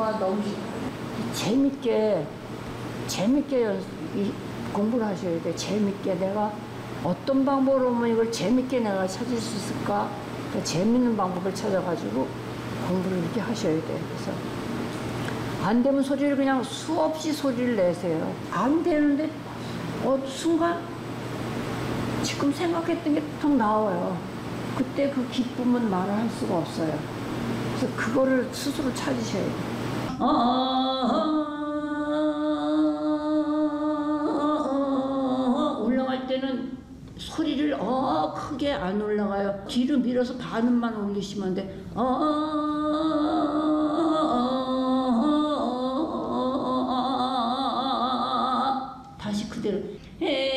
내가 너무 재밌게 공부를 하셔야 돼. 재밌게 내가 어떤 방법으로 하면 이걸 재밌게 내가 찾을 수 있을까? 그러니까 재밌는 방법을 찾아가지고 공부를 이렇게 하셔야 돼. 그래서 안 되면 소리를 그냥 수없이 소리를 내세요. 안 되는데 순간 지금 생각했던 게 딱 나와요. 그때 그 기쁨은 말을 할 수가 없어요. 그래서 그거를 스스로 찾으셔야 돼요. 올라갈 때는 소리를 크게 안 올라가요. 뒤로 밀어서 반음만 올리시면 돼.